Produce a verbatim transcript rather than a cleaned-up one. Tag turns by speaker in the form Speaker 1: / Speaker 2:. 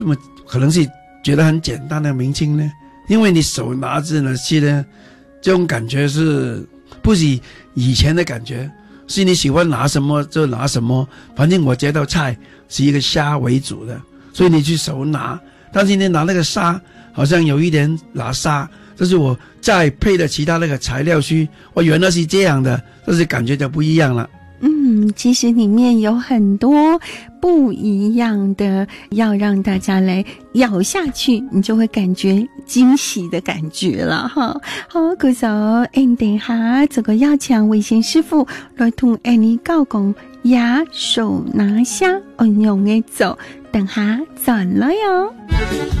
Speaker 1: 那么可能是觉得很简单的名称呢？因为你手拿着呢去呢，这种感觉是不是以前的感觉，是你喜欢拿什么就拿什么，反正我这道菜是一个虾为主的，所以你去手拿，但是你拿那个沙好像有一点拿沙，这是我再配的其他那个材料去，我原来是这样的，但是感觉就不一样了。
Speaker 2: 嗯，其实里面有很多不一样的，要让大家来咬下去，你就会感觉惊喜的感觉了哈。好，嗰首安定下，这个要请魏贤师傅来同安尼教讲，牙手拿虾，按用的做，等下再来哟。